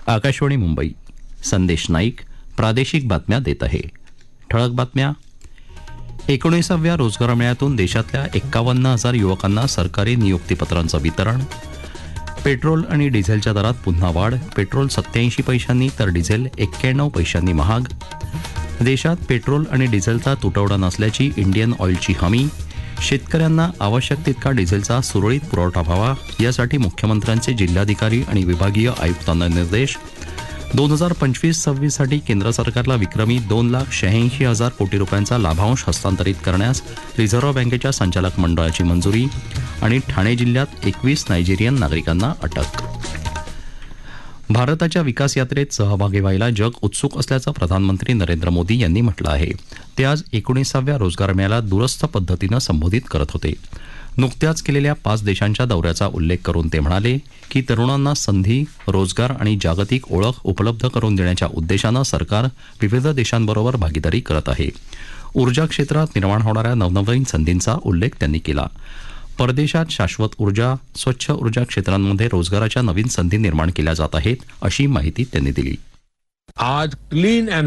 आकाशवाणी मुंबई. संदेश नाईक प्रादेशिक बातम्या देत आहे. ठळक बातम्या. 19व्या रोजगार मेळ्यातून देशातल्या 51,000 युवकांना सरकारी नियुक्तीपत्रांचं वितरण. पेट्रोल आणि डिझेलच्या दरात पुन्हा वाढ. पेट्रोल 87 पैशांनी तर डिझेल 91 पैशांनी महाग. देशात पेट्रोल आणि डिझेलचा तुटवडा नसल्याची इंडियन ऑइलची हमी. शेतकऱ्यांना आवश्यक तितका डिझेलचा सुरळीत पुरवठा व्हावा यासाठी मुख्यमंत्र्यांचे जिल्हाधिकारी आणि विभागीय आयुक्तांना निर्देश. 2025-26 साठी केंद्र सरकारला विक्रमी 2,86,000 कोटी रुपयांचा लाभांश हस्तांतरित करण्यास रिझर्व्ह बँकेच्या संचालक मंडळाची मंजुरी. आणि ठाणे जिल्ह्यात 21 नायजेरियन नागरिकांना अटक. भारताच्या विकास यात्रेत सहभागी व्हायला जग उत्सुक असल्याचं प्रधानमंत्री नरेंद्र मोदी यांनी म्हटलं आहे. ते आज 19व्या रोजगार मेळ्याला दूरस्थ पद्धतीनं संबोधित करत होते. नुकत्याच केलेल्या 5 देशांच्या दौऱ्याचा उल्लेख करून ते म्हणाले की तरुणांना संधी, रोजगार आणि जागतिक ओळख उपलब्ध करून देण्याच्या उद्देशानं सरकार विविध देशांबरोबर भागीदारी करत आहे. ऊर्जा क्षेत्रात निर्माण होणाऱ्या नवनवीन संधींचा उल्लेख त्यांनी केला. परदेशात शाश्वत ऊर्जा, स्वच्छ ऊर्जा क्षेत्रांमध्ये रोजगाराच्या नवीन संधी निर्माण केल्या जात आहेत, अशी माहिती त्यांनी दिली. आज क्लीन